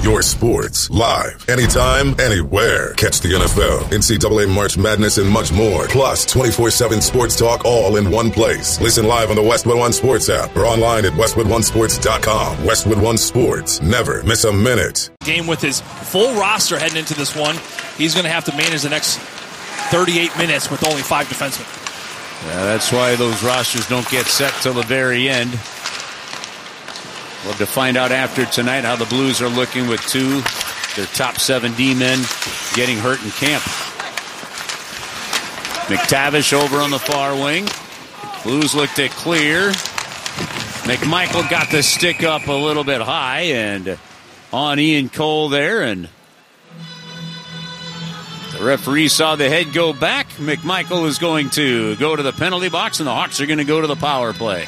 your sports, live, anytime, anywhere. Catch the NFL, NCAA March Madness, and much more. Plus, 24/7 sports talk all in one place. Listen live on the Westwood One Sports app or online at westwoodonesports.com. Westwood One Sports. Never miss a minute. Game with his full roster heading into this one. He's going to have to manage the next 38 minutes with only 5 defensemen. Yeah, that's why those rosters don't get set till the very end. We'll have to find out after tonight how the Blues are looking with 2 their top 7 D-men getting hurt in camp. McTavish over on the far wing. Blues looked at clear. McMichael got the stick up a little bit high and on Ian Cole there, and the referee saw the head go back. McMichael is going to go to the penalty box, and the Hawks are going to go to the power play.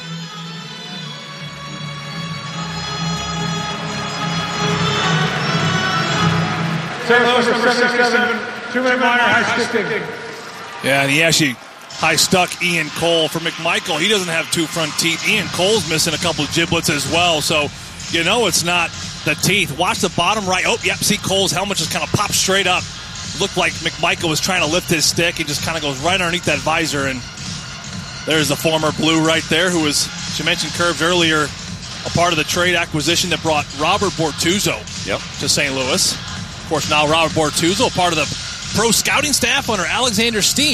St. Louis for 77, 2-minute minor, high sticking. Yeah, and he actually high-stuck Ian Cole. For McMichael, he doesn't have 2 front teeth. Ian Cole's missing a couple of giblets as well, so you know it's not the teeth. Watch the bottom right. Oh, yep, see Cole's helmet just kind of pops straight up. Looked like McMichael was trying to lift his stick. He just kind of goes right underneath that visor, and there's the former Blue right there who was, she mentioned Curbs earlier, a part of the trade acquisition that brought Robert Bortuzzo to St. Louis. Of course, now Robert Bortuzzo, part of the pro scouting staff under Alexander Steen.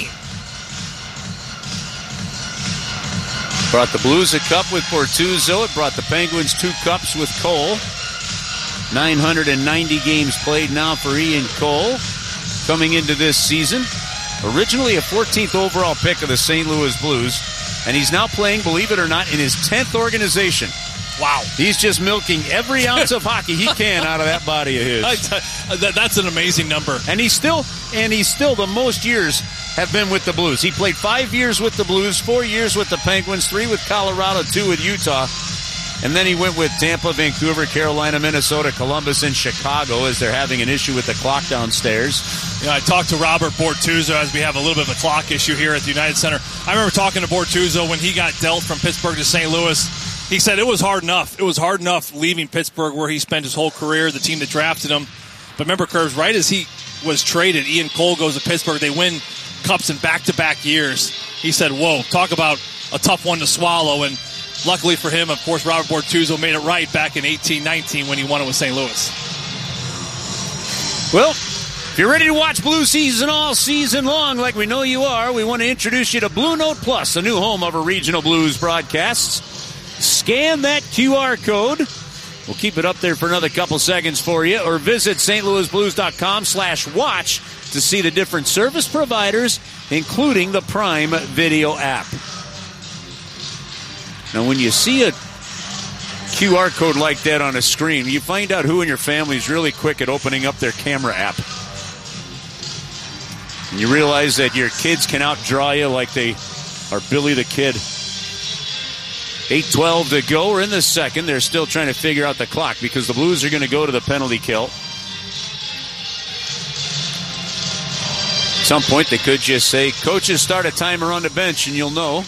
Brought the Blues a cup with Bortuzzo. It brought the Penguins 2 cups with Cole. 990 games played now for Ian Cole coming into this season. Originally a 14th overall pick of the St. Louis Blues, and he's now playing, believe it or not, in his 10th organization. Wow. He's just milking every ounce of hockey he can out of that body of his. That's an amazing number. And he's still the most years have been with the Blues. He played 5 years with the Blues, 4 years with the Penguins, 3 with Colorado, 2 with Utah. And then he went with Tampa, Vancouver, Carolina, Minnesota, Columbus, and Chicago as they're having an issue with the clock downstairs. You know, I talked to Robert Bortuzzo as we have a little bit of a clock issue here at the United Center. I remember talking to Bortuzzo when he got dealt from Pittsburgh to St. Louis. He said it was hard enough. It was hard enough leaving Pittsburgh where he spent his whole career, the team that drafted him. But remember, Curves, right as he was traded, Ian Cole goes to Pittsburgh. They win cups in back-to-back years. He said, whoa, talk about a tough one to swallow. And luckily for him, of course, Robert Bortuzzo made it right back in 18-19 when he won it with St. Louis. Well, if you're ready to watch Blue season all season long like we know you are, we want to introduce you to Blue Note Plus, the new home of our regional Blues broadcasts. Scan that QR code. We'll keep it up there for another couple seconds for you, or visit stlouisblues.com/watch to see the different service providers, including the Prime Video app. Now, when you see a QR code like that on a screen, you find out who in your family is really quick at opening up their camera app. And you realize that your kids can outdraw you like they are Billy the Kid. 8:12 to go. We're in the second. They're still trying to figure out the clock because the Blues are going to go to the penalty kill. At some point, they could just say, coaches, start a timer on the bench, and you'll know.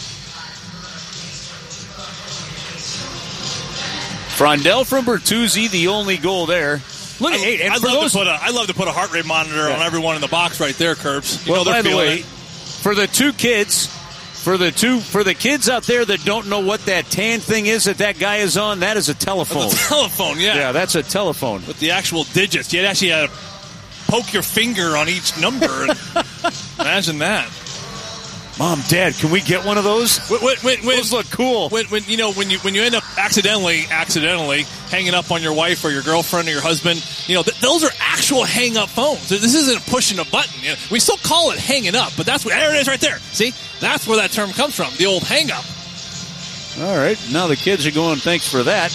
Frondell from Bertuzzi, the only goal there. Look at I love to put a heart rate monitor on everyone in the box right there, Curbs. Well, by the way, for the 2 kids... For the kids out there that don't know what that tan thing is that guy is on, that is a telephone. That's a telephone, yeah. Yeah, that's a telephone. With the actual digits. You actually had to poke your finger on each number. Imagine that. Mom, Dad, can we get one of those? Those look cool. When you end up accidentally hanging up on your wife or your girlfriend or your husband, those are actual hang-up phones. This isn't pushing a button. We still call it hanging up, but there it is right there. See? That's where that term comes from, the old hang-up. All right, now the kids are going, thanks for that.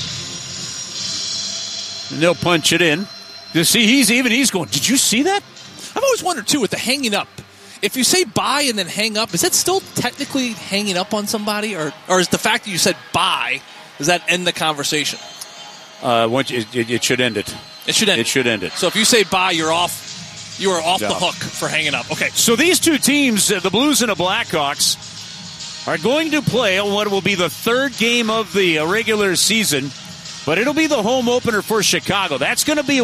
And they'll punch it in. You see, he's going, did you see that? I've always wondered, too, with the hanging up. If you say bye and then hang up, is that still technically hanging up on somebody? Or is the fact that you said bye, does that end the conversation? It should end it. It should end it. It should end it. So if you say bye, you are off the hook for hanging up. Okay. So these 2 teams, the Blues and the Blackhawks, are going to play on what will be the 3rd game of the regular season, but it'll be the home opener for Chicago. That's going to be